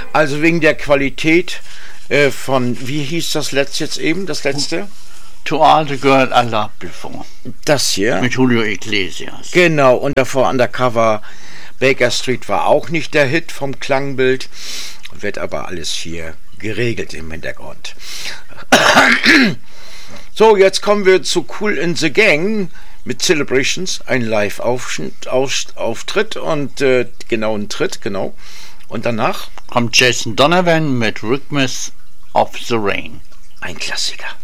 Also wegen der Qualität von, wie hieß das letzte? To All the Girl I Loved Before. Das hier? Mit Julio Iglesias. Genau, und davor Undercover Baker Street war auch nicht der Hit vom Klangbild, wird aber alles hier geregelt im Hintergrund. So, jetzt kommen wir zu Kool in the Gang mit Celebrations, ein Live-Auftritt und ein Tritt, genau. Und danach kommt Jason Donovan mit Rhythms of the Rain. Ein Klassiker.